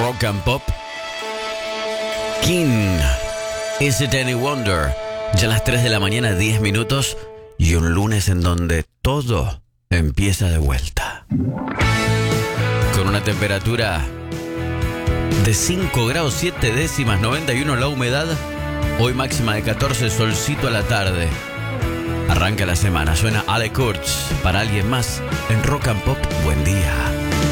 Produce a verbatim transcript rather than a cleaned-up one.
Rock and Pop. King, Is It Any Wonder? Ya a las tres de la mañana, diez minutos, y un lunes en donde todo empieza de vuelta. Con una temperatura de cinco grados siete décimas, noventa y uno la humedad. Hoy máxima de catorce, solcito a la tarde. Arranca la semana, suena Ale Kurtz para alguien más en Rock and Pop. Buen día.